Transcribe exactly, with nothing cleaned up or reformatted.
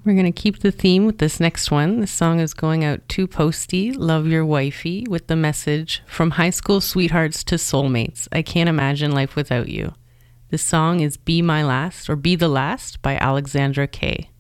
We're going to keep the theme with this next one. This song is going out to Posty, Love Your Wifey, with the message, from high school sweethearts to soulmates, I can't imagine life without you. This song is Be My Last, or Be the Last, by Alexandra Kay.